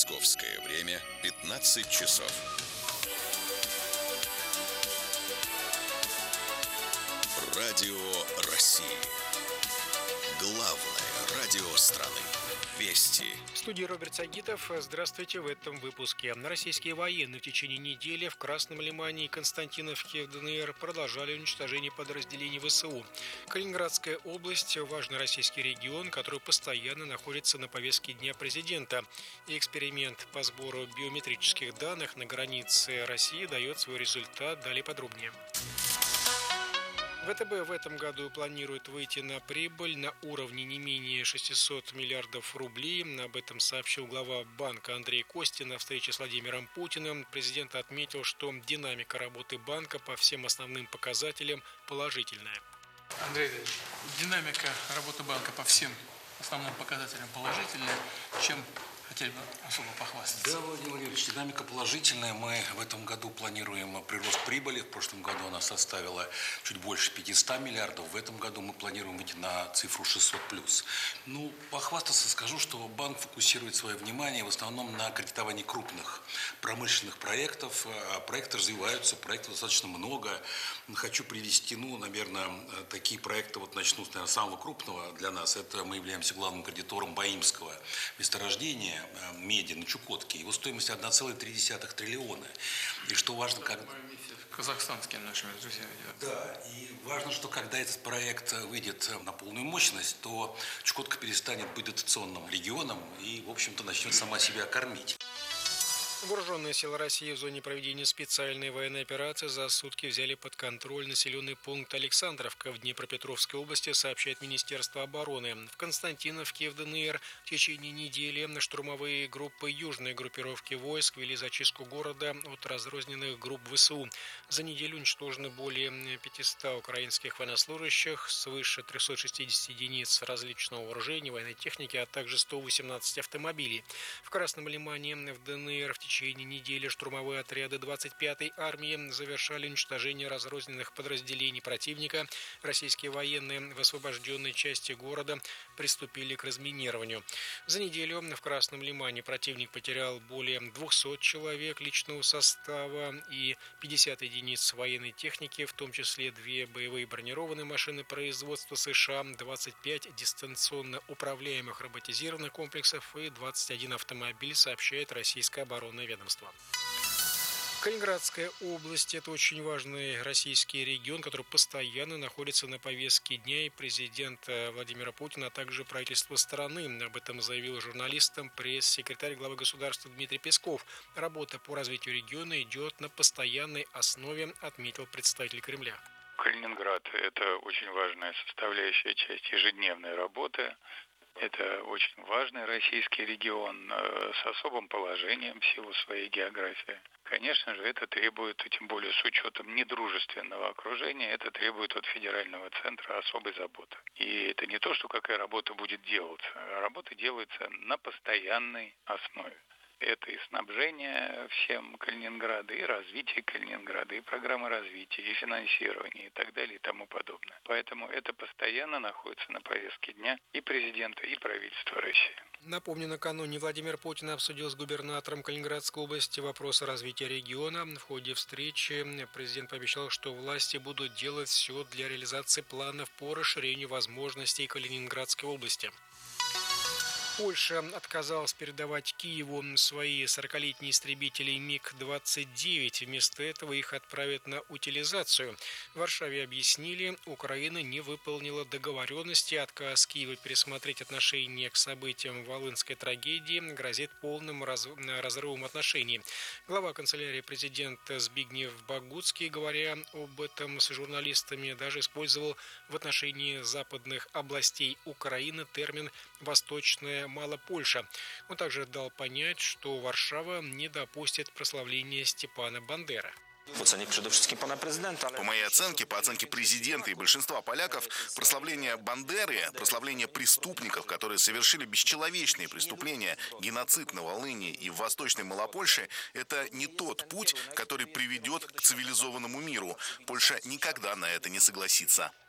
Московское время 15 часов. Радио России. Главное радио страны. Вести. В студии Роберт Сагитов. Здравствуйте. В этом выпуске. Российские военные в течение недели в Красном Лимане и Константиновке в ДНР продолжали уничтожение подразделений ВСУ. Калининградская область – важный российский регион, который постоянно находится на повестке Дня президента. И эксперимент по сбору биометрических данных на границе России дает свой результат. Далее подробнее. ВТБ в этом году планирует выйти на прибыль на уровне не менее 600 миллиардов рублей. Об этом сообщил глава банка Андрей Костин на встрече с Владимиром Путиным. Президент отметил, что динамика работы банка по всем основным показателям положительная. Андрей Ильич, динамика работы банка по всем основным показателям положительная. Чем хотели бы особо похвастаться? Да, Владимир Владимирович, динамика положительная. Мы в этом году планируем прирост прибыли. В прошлом году она составила чуть больше 500 миллиардов. В этом году мы планируем выйти на цифру 600+. Похвастаться скажу, что банк фокусирует свое внимание в основном на кредитовании крупных промышленных проектов. Проекты развиваются, проектов достаточно много. Хочу привести, наверное, такие проекты, начну с самого крупного для нас. Это мы являемся главным кредитором Баимского месторождения меди на Чукотке. Его стоимость 1,3 триллиона. И что важно, казахстанскими нашими друзьями. Да, и важно, что когда этот проект выйдет на полную мощность, то Чукотка перестанет быть дотационным регионом и, в общем-то, начнет сама себя кормить. Вооруженные силы России в зоне проведения специальной военной операции за сутки взяли под контроль населенный пункт Александровка в Днепропетровской области, сообщает Министерство обороны. В Константиновке в ДНР в течение недели штурмовые группы южной группировки войск вели зачистку города от разрозненных групп ВСУ. За неделю уничтожено более 500 украинских военнослужащих, свыше 360 единиц различного вооружения, военной техники, а также 118 автомобилей. В Красном Лимане в ДНР в течение недели штурмовые отряды 25-й армии завершали уничтожение разрозненных подразделений противника. Российские военные в освобожденной части города приступили к разминированию. За неделю в Красном Лимане противник потерял более 200 человек личного состава и 50 единиц военной техники, в том числе 2 боевые бронированные машины производства США, 25 дистанционно управляемых роботизированных комплексов и 21 автомобиль, сообщает российское оборонное ведомство. Калининградская область – это очень важный российский регион, который постоянно находится на повестке дня, и президента Владимира Путина, а также правительство страны. Об этом заявил журналистам пресс-секретарь главы государства Дмитрий Песков. Работа по развитию региона идет на постоянной основе, отметил представитель Кремля. Калининград – это очень важная составляющая часть ежедневной работы. Это очень важный российский регион с особым положением в силу своей географии. Конечно же, это требует, тем более с учетом недружественного окружения, это требует от федерального центра особой заботы. И это не то, что какая работа будет делаться. Работа делается на постоянной основе. Это и снабжение всем Калининграда, и развитие Калининграда, и программа развития, и финансирование, и так далее, и тому подобное. Поэтому это постоянно находится на повестке дня и президента, и правительства России. Напомню, накануне Владимир Путин обсудил с губернатором Калининградской области вопросы развития региона. В ходе встречи президент пообещал, что власти будут делать все для реализации планов по расширению возможностей Калининградской области. Польша отказалась передавать Киеву свои 40-летние истребители МиГ-29. Вместо этого их отправят на утилизацию. В Варшаве объяснили, Украина не выполнила договоренности. Отказ Киева пересмотреть отношение к событиям Волынской трагедии грозит полным разрывом отношений. Глава канцелярии президента Збигнев Богуцкий, говоря об этом с журналистами, даже использовал в отношении западных областей Украины термин «Восточная Малопольша». Он также дал понять, что Варшава не допустит прославления Степана Бандеры. По моей оценке, по оценке президента и большинства поляков, прославление Бандеры, прославление преступников, которые совершили бесчеловечные преступления, геноцид на Волыни и в Восточной Малопольше, это не тот путь, который приведет к цивилизованному миру. Польша никогда на это не согласится.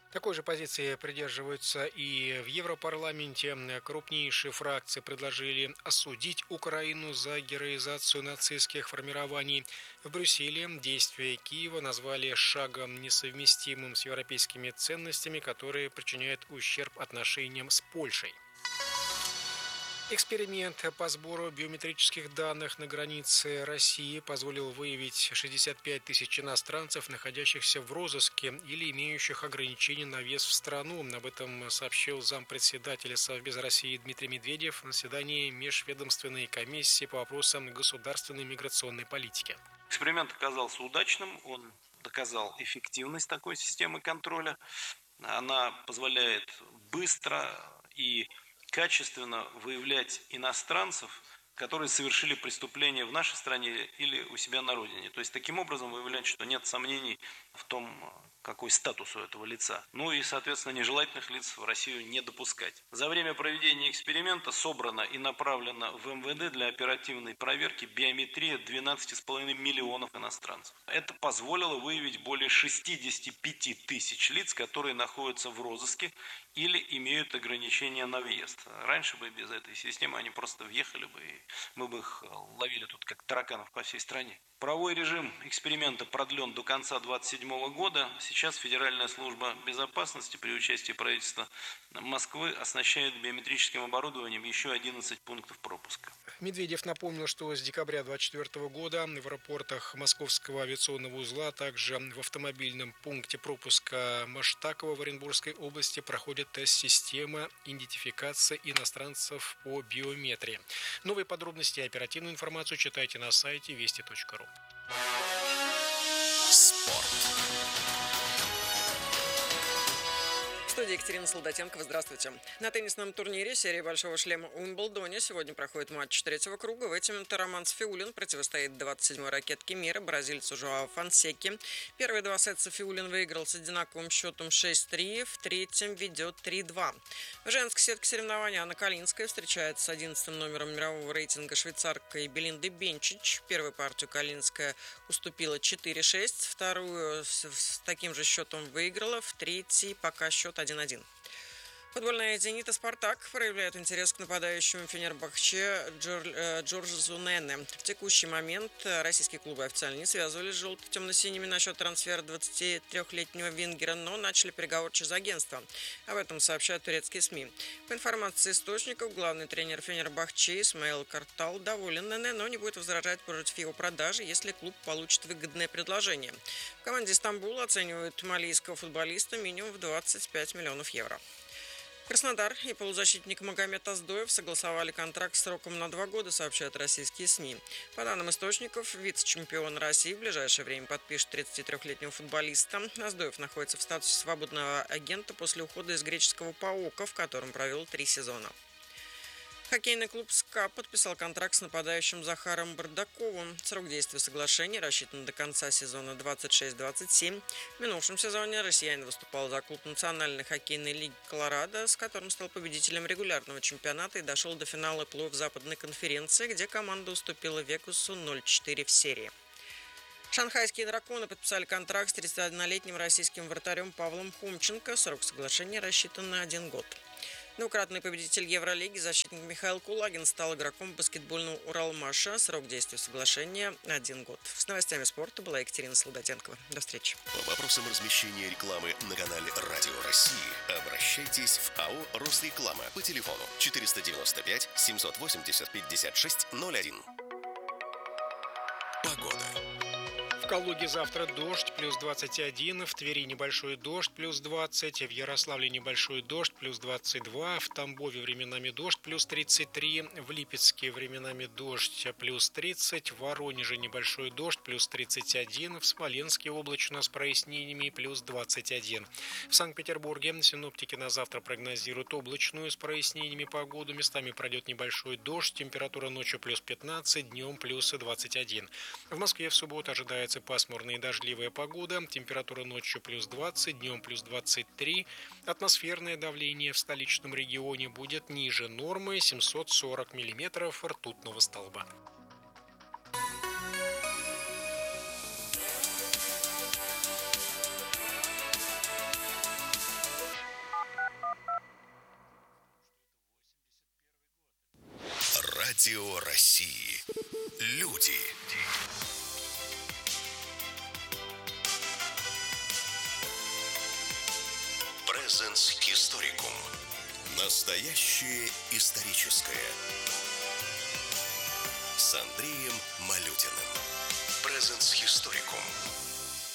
Такой же позиции придерживаются и в Европарламенте. Крупнейшие фракции предложили осудить Украину за героизацию нацистских формирований. В Брюсселе действия Киева назвали шагом несовместимым с европейскими ценностями, которые причиняют ущерб отношениям с Польшей. Эксперимент по сбору биометрических данных на границе России позволил выявить 65 тысяч иностранцев, находящихся в розыске или имеющих ограничения на въезд в страну. Об этом сообщил зампредседателя Совбеза России Дмитрий Медведев на заседании Межведомственной комиссии по вопросам государственной миграционной политики. Эксперимент оказался удачным, он доказал эффективность такой системы контроля. Она позволяет быстро и качественно выявлять иностранцев, которые совершили преступление в нашей стране или у себя на родине. То есть таким образом выявлять, что нет сомнений в том, какой статус у этого лица. Ну и, соответственно, нежелательных лиц в Россию не допускать. За время проведения эксперимента собрано и направлено в МВД для оперативной проверки биометрия 12,5 миллионов иностранцев. Это позволило выявить более 65 тысяч лиц, которые находятся в розыске или имеют ограничения на въезд. Раньше бы без этой системы они просто въехали бы, и мы бы их ловили тут как тараканов по всей стране. Правовой режим эксперимента продлен до конца 2027 года. Сейчас Федеральная служба безопасности при участии правительства Москвы оснащает биометрическим оборудованием еще 11 пунктов пропуска. Медведев напомнил, что с декабря 2024 года в аэропортах Московского авиационного узла, а также в автомобильном пункте пропуска Маштакова в Оренбургской области проходит тест-система идентификации иностранцев по биометрии. Новые подробности и оперативную информацию читайте на сайте вести.ру. Спорт. В студии Екатерина Солдатенкова. Здравствуйте. На теннисном турнире серии «Большого шлема» в Уимблдоне сегодня проходит матч третьего круга. В этом Роман Сафиуллин противостоит 27-й ракетке мира, бразильцу Жоао Фонсеке. Первые два сета Сафиуллин выиграл с одинаковым счетом 6-3, в третьем ведет 3-2. В женской сетке соревнования Анна Калинская встречается с 11-м номером мирового рейтинга швейцаркой Белиндой Бенчич. Первую партию Калинская уступила 4-6, вторую с таким же счетом выиграла, в третьей пока счет 1-1. Футбольная «Зенит» и «Спартак» проявляют интерес к нападающему Фенербахче Джорджу Нене. В текущий момент российские клубы официально не связывались с желто-темно-синими насчет трансфера 23-летнего вингера, но начали переговоры через агентство. Об этом сообщают турецкие СМИ. По информации источников, главный тренер Фенербахче Исмаил Картал доволен Нене, но не будет возражать против его продажи, если клуб получит выгодное предложение. В команде Стамбула оценивают малийского футболиста минимум в 25 миллионов евро. Краснодар и полузащитник Магомед Аздоев согласовали контракт сроком на 2 года, сообщают российские СМИ. По данным источников, вице-чемпион России в ближайшее время подпишет 33-летнего футболиста. Аздоев находится в статусе свободного агента после ухода из греческого ПАОКа, в котором провел 3 сезона. Хоккейный клуб «СКА» подписал контракт с нападающим Захаром Бардаковым. Срок действия соглашения рассчитан до конца сезона 26-27. В минувшем сезоне россиянин выступал за клуб Национальной хоккейной лиги «Колорадо», с которым стал победителем регулярного чемпионата и дошел до финала плей-офф Западной конференции, где команда уступила Вегасу 0-4 в серии. Шанхайские драконы подписали контракт с 31-летним российским вратарем Павлом Хомченко. Срок соглашения рассчитан на 1 год. Двукратный победитель Евролиги, защитник Михаил Кулагин, стал игроком баскетбольного «Уралмаша». Срок действия соглашения – 1 год. С новостями спорта была Екатерина Солдатенкова. До встречи. По вопросам размещения рекламы на канале «Радио России» обращайтесь в АО «Росреклама» по телефону 495 780 56 01. Погода. В Калуге завтра дождь, плюс 21, в Твери небольшой дождь, плюс 20, в Ярославле небольшой дождь, плюс 22, в Тамбове временами дождь, плюс 33, в Липецке временами дождь, плюс 30, в Воронеже небольшой дождь, плюс 31, в Смоленске облачно с прояснениями, плюс 21. В Санкт-Петербурге синоптики на завтра прогнозируют облачную с прояснениями погоду, местами пройдет небольшой дождь, температура ночью плюс 15, днем плюс 21. В Москве в субботу ожидается пасмурная и дождливая погода, температура ночью плюс 20, днем плюс 23. Атмосферное давление в столичном регионе будет ниже нормы 740 мм ртутного столба. Радио России. Люди. Presence Historicum. Настоящее историческое. С Андреем Малютиным. Presence Historicum.